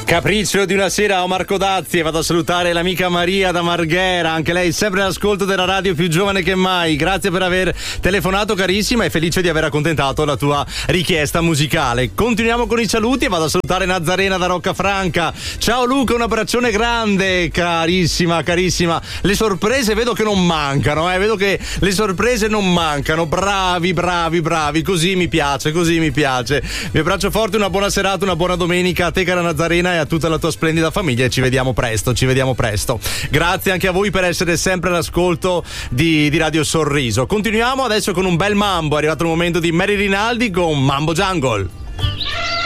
Capriccio di una sera a Marco Dazzi, e vado a salutare l'amica Maria da Marghera, anche lei sempre all'ascolto della radio, più giovane che mai. Grazie per aver telefonato, carissima, e felice di aver accontentato la tua richiesta musicale. Continuiamo con i saluti e vado a salutare Nazarena da Roccafranca. Ciao Luca, un abbraccione grande, carissima. Le sorprese vedo che non mancano, vedo che le sorprese non mancano. Bravi, così mi piace. Vi abbraccio forte, una buona serata, una buona domenica a te, cara Nazarena, e a tutta la tua splendida famiglia, e ci vediamo presto. Grazie anche a voi per essere sempre all'ascolto di Radio Sorriso. Continuiamo adesso con un bel mambo. È arrivato il momento di Mary Rinaldi con Mambo Jungle.